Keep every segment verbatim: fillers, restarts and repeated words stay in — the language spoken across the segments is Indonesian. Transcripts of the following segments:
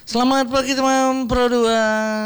Selamat pagi teman Pro dua.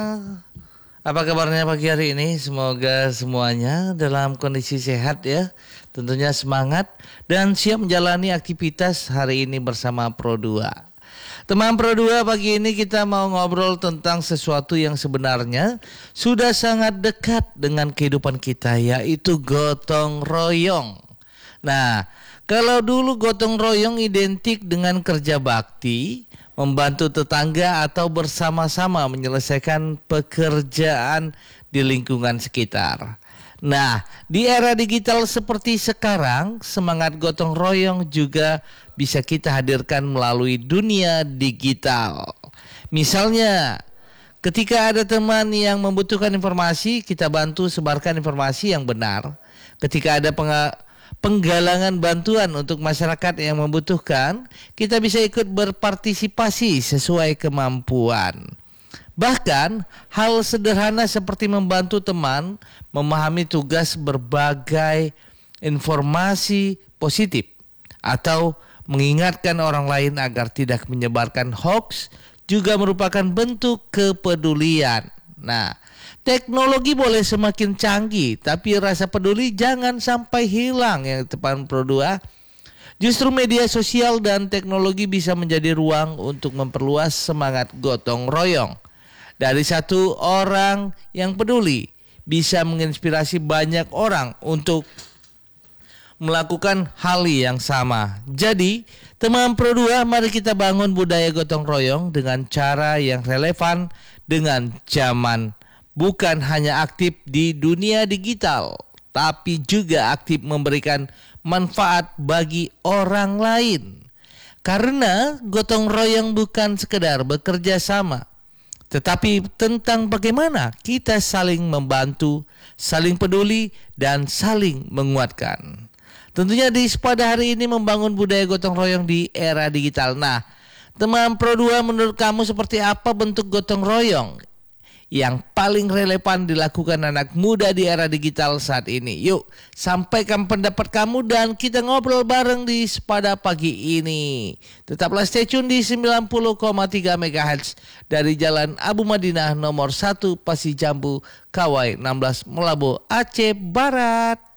Apa kabarnya pagi hari ini? Semoga semuanya dalam kondisi sehat ya. Tentunya semangat dan siap menjalani aktivitas hari ini bersama Pro dua. Teman Pro dua, pagi ini kita mau ngobrol tentang sesuatu yang sebenarnya sudah sangat dekat dengan kehidupan kita, yaitu gotong royong. Nah, kalau dulu gotong royong identik dengan kerja bakti, membantu tetangga atau bersama-sama menyelesaikan pekerjaan di lingkungan sekitar. Nah, di era digital seperti sekarang, semangat gotong royong juga bisa kita hadirkan melalui dunia digital. Misalnya, ketika ada teman yang membutuhkan informasi, kita bantu sebarkan informasi yang benar. Ketika ada penga- penggalangan bantuan untuk masyarakat yang membutuhkan, kita bisa ikut berpartisipasi sesuai kemampuan. Bahkan hal sederhana seperti membantu teman memahami tugas berbagai informasi positif atau mengingatkan orang lain agar tidak menyebarkan hoax juga merupakan bentuk kepedulian. Nah, teknologi boleh semakin canggih, tapi rasa peduli jangan sampai hilang ya teman Pro dua. Justru media sosial dan teknologi bisa menjadi ruang untuk memperluas semangat gotong royong. Dari satu orang yang peduli bisa menginspirasi banyak orang untuk melakukan hal yang sama. Jadi, teman Pro dua, mari kita bangun budaya gotong royong dengan cara yang relevan dengan zaman. Bukan hanya aktif di dunia digital, tapi juga aktif memberikan manfaat bagi orang lain. Karena gotong royong bukan sekedar bekerja sama, tetapi tentang bagaimana kita saling membantu, saling peduli, dan saling menguatkan. Tentunya di pada hari ini membangun budaya gotong royong di era digital. Nah, teman Pro dua, menurut kamu seperti apa bentuk gotong royong yang paling relevan dilakukan anak muda di era digital saat ini? Yuk, sampaikan pendapat kamu dan kita ngobrol bareng di Sepada Pagi ini. Tetaplah stay tune di sembilan puluh koma tiga megahertz dari Jalan Abu Madinah nomor satu Pasir Jambu, Kawai enam belas, Melabo, Aceh Barat.